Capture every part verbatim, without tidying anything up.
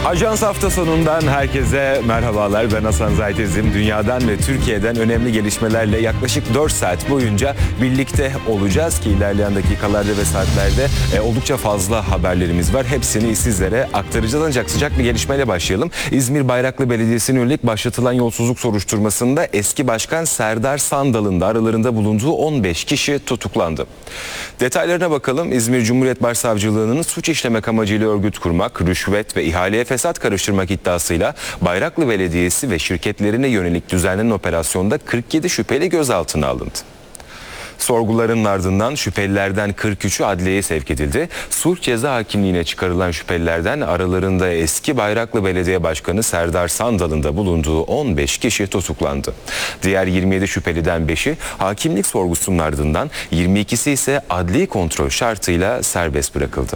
Ajans hafta sonundan herkese merhabalar. Ben Hasan Zaytezim. Dünyadan ve Türkiye'den önemli gelişmelerle yaklaşık dört saat boyunca birlikte olacağız ki ilerleyen dakikalarda ve saatlerde e, oldukça fazla haberlerimiz var. Hepsini sizlere aktaracağız, ancak sıcak bir gelişmeyle başlayalım. İzmir Bayraklı Belediyesi'ne yönelik başlatılan yolsuzluk soruşturmasında eski başkan Serdar Sandal'ın da aralarında bulunduğu on beş kişi tutuklandı. Detaylarına bakalım. İzmir Cumhuriyet Başsavcılığı'nın suç işlemek amacıyla örgüt kurmak, rüşvet ve ihaleye fesat karıştırmak iddiasıyla Bayraklı Belediyesi ve şirketlerine yönelik düzenlenen operasyonda kırk yedi şüpheli gözaltına alındı. Sorguların ardından şüphelilerden kırk üçü adliyeye sevk edildi. Sulh ceza hakimliğine çıkarılan şüphelilerden aralarında eski Bayraklı Belediye Başkanı Serdar Sandal'ın da bulunduğu on beş kişi tutuklandı. Diğer yirmi yedi şüpheliden beşi hakimlik sorgusunun ardından, yirmi ikisi ise adli kontrol şartıyla serbest bırakıldı.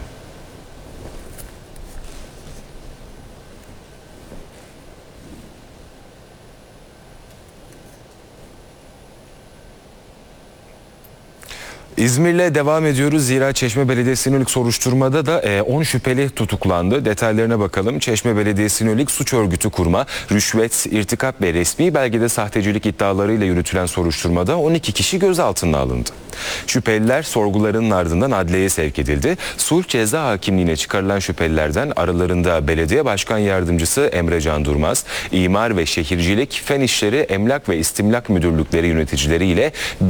İzmir'le devam ediyoruz. Zira Çeşme Belediyesi'ne yönelik soruşturmada da on şüpheli tutuklandı. Detaylarına bakalım. Çeşme Belediyesi'ne yönelik suç örgütü kurma, rüşvet, irtikap ve resmi belgede sahtecilik iddialarıyla yürütülen soruşturmada on iki kişi gözaltına alındı. Şüpheliler sorgularının ardından adliyeye sevk edildi. Sulh ceza hakimliğine çıkarılan şüphelilerden aralarında Belediye Başkan Yardımcısı Emre Can Durmaz, İmar ve Şehircilik, Fen İşleri, Emlak ve İstimlak Müdürlükleri yöneticileriyle